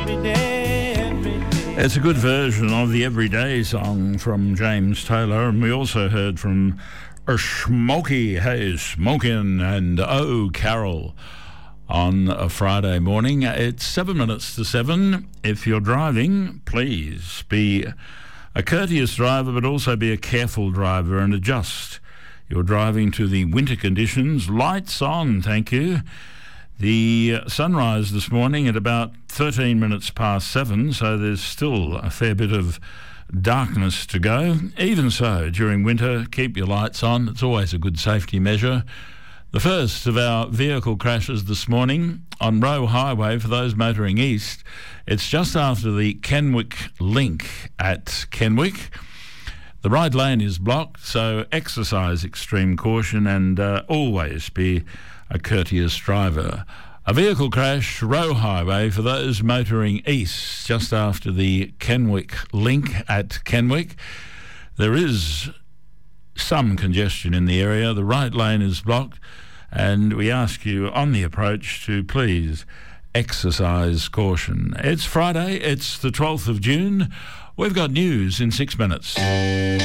It's a good version of the Everyday song from James Taylor, and we also heard from Smokey, hey, Smokin' and Oh Carol on a Friday morning. It's 7 minutes to 7. If you're driving, please be a courteous driver, but also be a careful driver and adjust your driving to the winter conditions. Lights on, thank you. The sunrise this morning at about 13 minutes past 7, so there's still a fair bit of darkness to go. Even so, during winter, keep your lights on. It's always a good safety measure. The first of our vehicle crashes this morning on Roe Highway for those motoring east. It's just after the Kenwick link at Kenwick. The right lane is blocked, so exercise extreme caution and always be a courteous driver. A vehicle crash, Roe Highway, for those motoring east, just after the Kenwick link at Kenwick. There is some congestion in the area. The right lane is blocked, and we ask you on the approach to please exercise caution. It's Friday, it's the 12th of June. We've got news in 6 minutes.